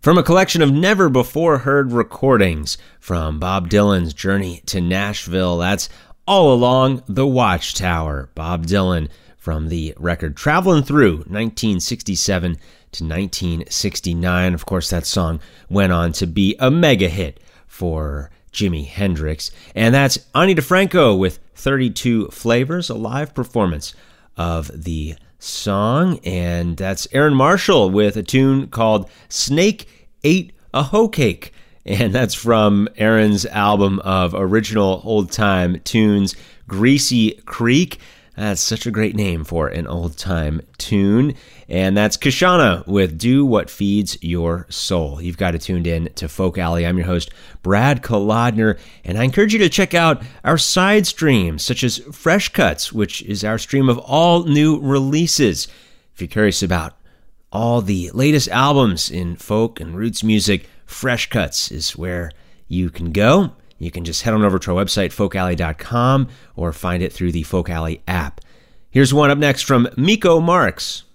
From a collection of never-before-heard recordings from Bob Dylan's journey to Nashville, that's All Along the Watchtower. Bob Dylan from the record Traveling Through 1967 to 1969. Of course, that song went on to be a mega hit for Jimi Hendrix. And that's Ani DiFranco with 32 Flavors, a live performance of the song. And that's Aaron Marshall with a tune called Snake Ate a Hoe Cake. And that's from Aaron's album of original old-time tunes, Greasy Creek. That's such a great name for an old-time tune. And that's Kashana with Do What Feeds Your Soul. You've got it tuned in to Folk Alley. I'm your host, Brad Kolodner, and I encourage you to check out our side streams, such as Fresh Cuts, which is our stream of all new releases. If you're curious about all the latest albums in folk and roots music, Fresh Cuts is where you can go. You can just head on over to our website, folkalley.com, or find it through the Folk Alley app. Here's one up next from Miko Marks.